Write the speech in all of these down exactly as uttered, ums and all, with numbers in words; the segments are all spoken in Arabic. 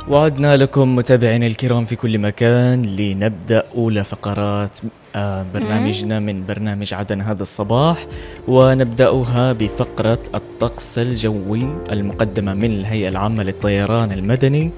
وعدنا لكم متابعينا الكرام في كل مكان لنبدأ أولى فقرات آه، برنامجنا من برنامج عدن هذا الصباح، ونبدأها بفقرة الطقس الجوي المقدمة من الهيئة العامة للطيران المدني،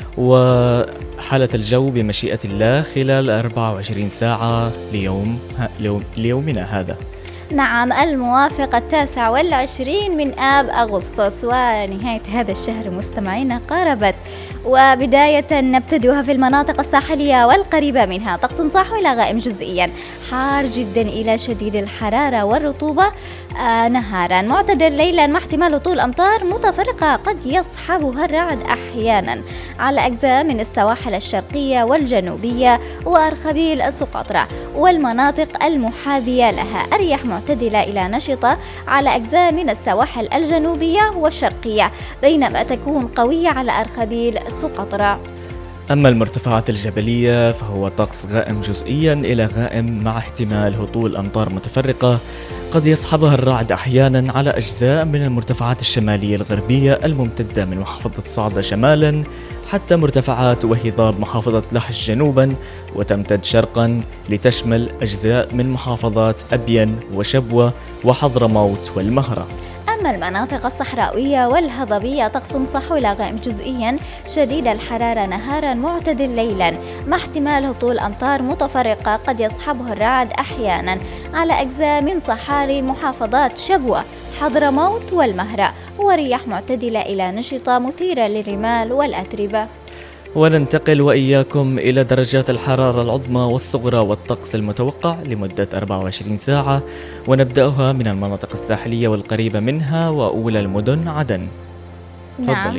وحالة الجو بمشيئة الله خلال أربعة وعشرين ساعة ليوم ليومنا هذا. نعم، الموافق التاسع والعشرين من آب أغسطس، ونهاية هذا الشهر مستمعينا قاربت، وبداية نبتدئها في المناطق الساحلية والقريبة منها. طقس صاحب إلى غائم جزئيا، حار جدا إلى شديد الحرارة والرطوبة آه نهارا، معتدل ليلا مع احتمال هطول أمطار متفرقة قد يصحبها الرعد أحيانا على أجزاء من السواحل الشرقية والجنوبية وأرخبيل السقطرى والمناطق المحاذية لها. الرياح معتدلة إلى نشطة على أجزاء من السواحل الجنوبية والشرقية، بينما تكون قوية على أرخبيل السقطرى. أما المرتفعات الجبلية فهو طقس غائم جزئيا إلى غائم مع احتمال هطول أمطار متفرقة قد يصحبها الرعد أحيانا على أجزاء من المرتفعات الشمالية الغربية الممتدة من محافظة صعدة شمالا حتى مرتفعات وهضاب محافظة لحج جنوبا، وتمتد شرقا لتشمل أجزاء من محافظات أبين وشبوة وحضرموت والمهرة. أما المناطق الصحراوية والهضبية طقس صحو إلى غائم جزئيا شديد الحرارة نهارا معتدل ليلا مع احتمال هطول أمطار متفرقة قد يصحبه الرعد أحيانا على أجزاء من صحاري محافظات شبوة حضرموت والمهرة، ورياح معتدلة إلى نشطة مثيرة للرمال والأتربة. وننتقل وإياكم إلى درجات الحرارة العظمى والصغرى والطقس المتوقع لمدة أربعة وعشرين ساعة، ونبدأها من المناطق الساحلية والقريبة منها وأولى المدن عدن. نعم.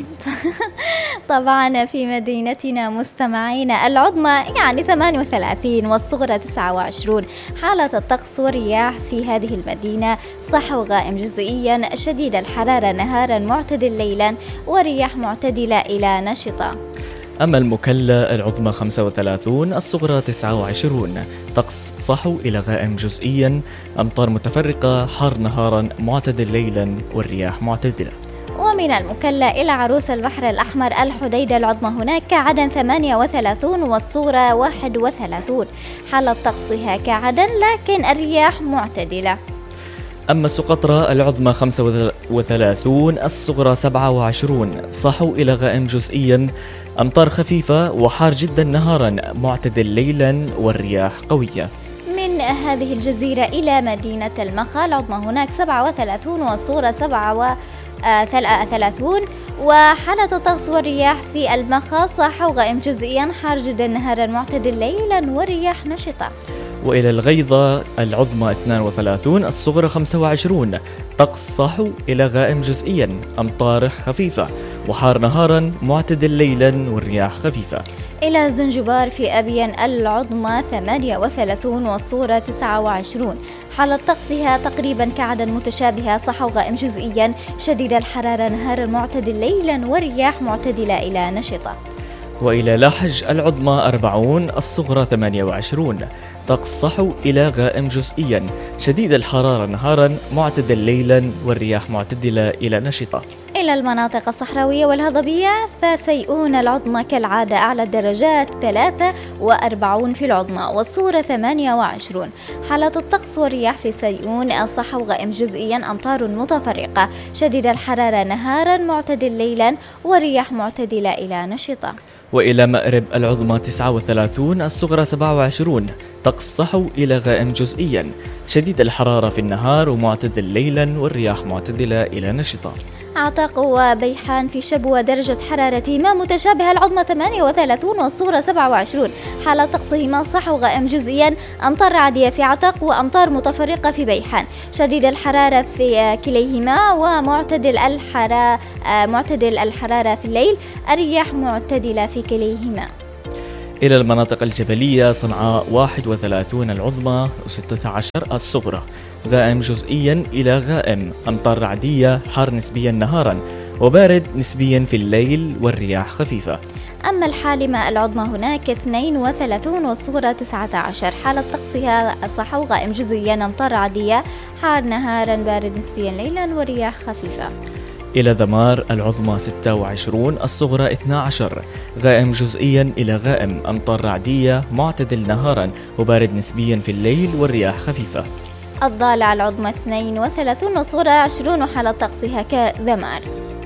طبعا في مدينتنا مستمعينا العظمى يعني ثمانية وثلاثين والصغرى تسعة وعشرين. حالة الطقس والرياح في هذه المدينة صحو غائم جزئيا شديد الحرارة نهارا معتدل ليلا ورياح معتدلة إلى نشطة. أما المكلا العظمى خمسة وثلاثين الصغرى تسعة وعشرين، طقس صحو إلى غائم جزئيا، أمطار متفرقة، حار نهارا معتدل ليلا والرياح معتدلة. ومن المكلا إلى عروس البحر الأحمر الحديدة العظمى هناك كعدن ثمانية وثلاثين والصغرى واحد وثلاثين، حالة طقسها كعدن لكن الرياح معتدلة. أما سقطرى العظمى خمسة وثلاثين الصغرى سبعة وعشرين، صحو إلى غائم جزئيا، أمطار خفيفة وحار جدا نهارا معتدل ليلا والرياح قوية. من هذه الجزيرة إلى مدينة المخا العظمى هناك سبعة وثلاثين والصغرى سبعة وثلاثين، وحالة الطقس والرياح في المخا صحو غائم جزئيا، حار جدا نهارا معتدل ليلا والرياح نشطة. وإلى الغيضة العظمى اثنين وثلاثين الصغرى خمسة وعشرين، طقس صحو إلى غائم جزئيا، أمطار خفيفة وحار نهارا معتدل ليلا والرياح خفيفة. إلى زنجبار في أبين العظمى ثمانية وثلاثين والصغرى تسعة وعشرين، حالة طقسها تقريبا كعدن متشابهة، صحو غائم جزئيا شديد الحرارة نهارا معتدل ليلا والرياح معتدلة إلى نشطة. وإلى لحج العظمى أربعين الصغرى ثمانية وعشرين، طقس صحو إلى غائم جزئيا، شديد الحرارة نهارا معتدل ليلا والرياح معتدلة إلى نشطة. إلى المناطق الصحراوية والهضبية فسيئون العظمى كالعادة أعلى الدرجات ثلاثة وأربعين في العظمى والصغرى ثمانية وعشرين، حالة الطقس والرياح في سيئون صحو غائم جزئيا، أمطار متفرقة، شديد الحرارة نهارا معتدل ليلا والرياح معتدلة إلى نشطة. وإلى مأرب العظمى تسعة وثلاثين الصغرى سبعة وعشرين، طقس صحو إلى غائم جزئيا، شديد الحرارة في النهار ومعتدل ليلا والرياح معتدلة إلى نشطة. عتاق وبيحان في شبوة درجة حرارتهما متشابهة، العظمى ثمانية وثلاثين والصغرى سبعة وعشرين، حالة طقسهما صحو غائم جزئيا، أمطار عادية في عتاق وأمطار متفرقة في بيحان، شديد الحرارة في كليهما ومعتدل الحرارة معتدل الحرارة في الليل، الرياح معتدلة في كليهما. إلى المناطق الجبلية صنعاء واحد وثلاثين العظمى وستة عشر الصغرى، غائم جزئيا إلى غائم، أمطار رعدية، حار نسبيا نهارا وبارد نسبيا في الليل والرياح خفيفة. أما الحالمة العظمى هناك اثنين وثلاثين والصغرى تسعة عشر، حالة طقسها صحو غائم جزئيا، أمطار رعدية، حار نهارا بارد نسبيا ليلا ورياح خفيفة. إلى ذمار العظمى ستة وعشرين الصغرى اثني عشر، غائم جزئيا إلى غائم، أمطار رعدية معتدل نهارا وبارد نسبيا في الليل والرياح خفيفة. الضالع العظمى اثنين وثلاثين والصغرى عشرين وحالة طقسها كذمار.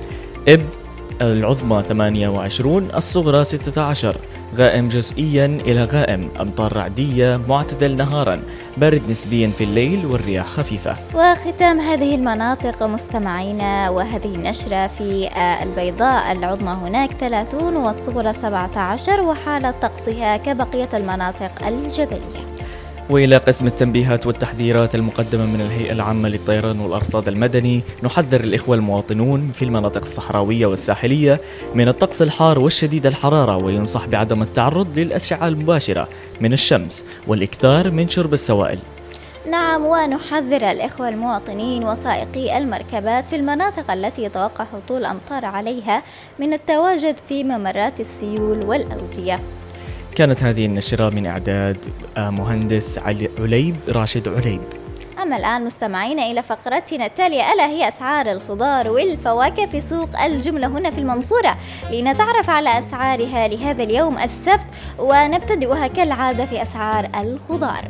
إب العظمى ثمانية وعشرين الصغرى ستة عشر، غائم جزئيا إلى غائم، أمطار رعدية معتدل نهارا، بارد نسبيا في الليل والرياح خفيفة. وختام هذه المناطق مستمعينا وهذه النشرة في البيضاء العظمى هناك ثلاثين والصغرى سبعة عشر وحالة طقسها كبقية المناطق الجبلية. وإلى قسم التنبيهات والتحذيرات المقدمة من الهيئة العامة للطيران والأرصاد المدني، نحذر الإخوة المواطنون في المناطق الصحراوية والساحلية من الطقس الحار والشديد الحرارة، وينصح بعدم التعرض للأشعة المباشرة من الشمس والإكثار من شرب السوائل. نعم، ونحذر الإخوة المواطنين وسائقي المركبات في المناطق التي يتوقع هطول أمطار عليها من التواجد في ممرات السيول والأودية. كانت هذه النشرة من إعداد مهندس عليب راشد عليب. أما الآن مستمعين إلى فقرتنا التالية، ألا هي أسعار الخضار والفواكه في سوق الجملة هنا في المنصورة، لنتعرف على أسعارها لهذا اليوم السبت، ونبتدئها كالعادة في أسعار الخضار.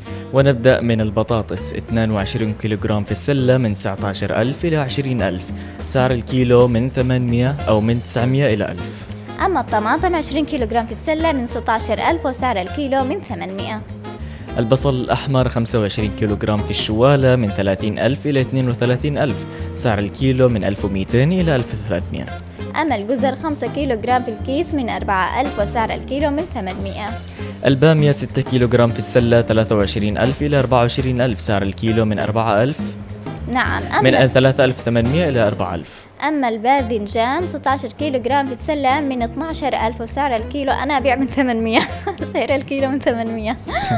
ونبدأ من البطاطس اثنين وعشرين كيلوغرام في السلة من تسعة عشر ألف إلى عشرين ألف، سعر الكيلو من ثمانمئة أو من تسعمئة إلى ألف. أما الطماطم عشرين كيلوغرام في السلة من ستة عشر ألف وسعر الكيلو من ثمانمئة. البصل الأحمر خمسة وعشرين كيلوغرام في الشوالة من ثلاثين ألف إلى اثنين وثلاثين ألف، سعر الكيلو من ألف ومئتين إلى ألف وثلاثمئة. أما الجزر خمسة كيلوغرام في الكيس من أربعة ألف وسعر الكيلو من ثمانمئة. البامية ستة كيلوغرام في السلة ثلاثة وعشرين ألف إلى أربعة وعشرين ألف، سعر الكيلو من أربعة ألف. نعم، من ثلاثة آلاف وثمانمئة إلى أربعة آلاف. أما الباذنجان ستة عشر كيلوغرام في السلة من اثني عشر ألف وسعر الكيلو أنا أبيع من ثمانمئة. سعر الكيلو من ثمانمئة.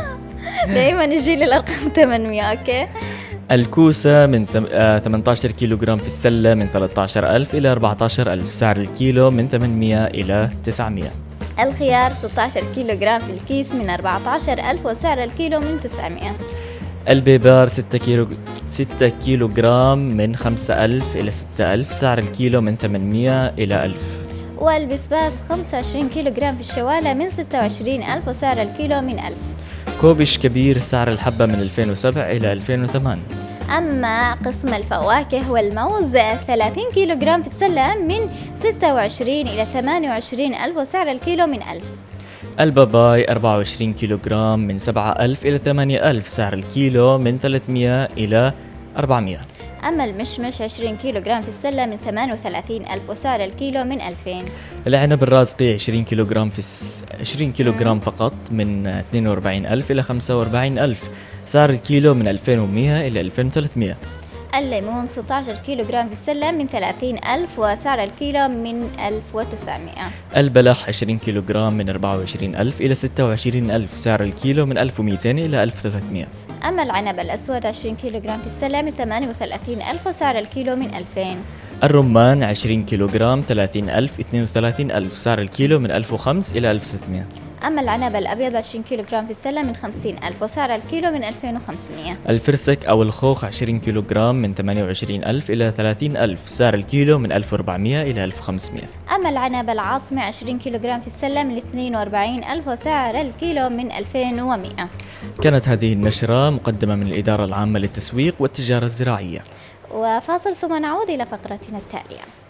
دائما يجي لي الأرقام ثمانمئة. أوكي. الكوسة من ثمانية عشر كيلوغرام في السلة من ثلاثة عشر ألف إلى أربعة عشر ألف، سعر الكيلو من ثمانمئة إلى تسعمئة. الخيار ستة عشر كيلوغرام في الكيس من أربعة عشر ألف وسعر الكيلو من تسعمئة. البيبر ستة كيلو ستة كيلوغرام من خمسة ألف إلى ستة ألف، سعر الكيلو من ثمانمئة إلى ألف. والبسباس خمسة وعشرين كيلوغرام في الشوالة من ستة وعشرين ألف وسعر الكيلو من ألف. كوبش كبير سعر الحبة من ألفين وسبعة إلى ألفين وثمانية. أما قسم الفواكه والموز ثلاثين كيلوغرام في السلة من ستة وعشرين إلى ثمانية وعشرين ألف وسعر الكيلو من ألف. الباباي أربعة وعشرين كيلوغرام من سبعة ألف إلى ثمانية ألف، سعر الكيلو من ثلاثمئة إلى أربعمئة. أما المشمش عشرين كيلوغرام في السلة من ثمانية وثلاثين ألف وسعر الكيلو من ألفين. العنب الرازقي عشرين كيلوغرام في الس... عشرين كيلوغرام فقط من اثنين وأربعين ألف إلى خمسة وأربعين ألف، سعر الكيلو من ألفين ومئة إلى ألفين وثلاثمئة. الليمون ستة عشر كيلوغرام في السلة من ثلاثين ألف وسعر الكيلو من ألف وتسعمئة. البلح عشرين كيلوغرام من أربعة وعشرين ألف إلى ستة وعشرين ألف، سعر الكيلو من ألف ومئتين إلى ألف وثلاثمئة. أما العنب الأسود عشرين كيلوغرام في السلة من ثمانية وثلاثين ألف وسعر الكيلو من ألفين. الرمان عشرين كيلوغرام ثلاثين ألف اثنين وثلاثين ألف، سعر الكيلو من ألف وخمسة إلى ألف وستمئة. أما العنب الأبيض عشرين كيلوغرام في السلة من خمسين ألف وسعر الكيلو من ألفين وخمسمئة. الفرسك أو الخوخ عشرين كيلوغرام من ثمانية وعشرين ألف إلى ثلاثين ألف، سعر الكيلو من ألف وأربعمئة إلى ألف وخمسمئة. أما العنب العاصمي عشرين كيلوغرام في السلة من اثنين وأربعين ألف وسعر الكيلو من ألفين ومئة. كانت هذه النشرة مقدمة من الإدارة العامة للتسويق والتجارة الزراعية. وفاصل ثم نعود إلى فقرتنا التالية.